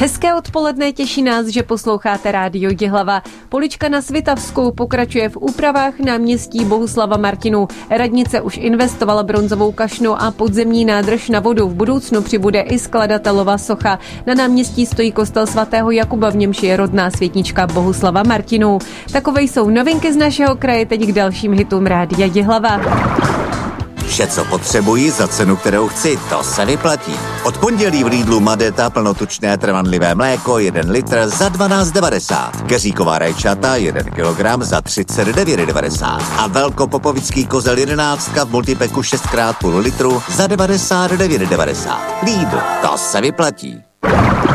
Hezké odpoledne, těší nás, že posloucháte Rádio Jihlava. Polička na Svitavsku pokračuje v úpravách náměstí Bohuslava Martinů. Radnice už investovala bronzovou kašnu a podzemní nádrž na vodu. V budoucnu přibude i skladatelova socha. Na náměstí stojí kostel svatého Jakuba, v němž je rodná světnička Bohuslava Martinů. Takové jsou novinky z našeho kraje, teď k dalším hitům Rádia Jihlava. Vše, co potřebuji za cenu, kterou chci, to se vyplatí. Od pondělí v Lidlu Madeta plnotučné trvanlivé mléko 1 litr za 12,90. Keříková rajčata 1 kilogram za 39,90. A velkopopovický kozel 11 v multipeku 6x půl litru za 99,90. Lidl, to se vyplatí.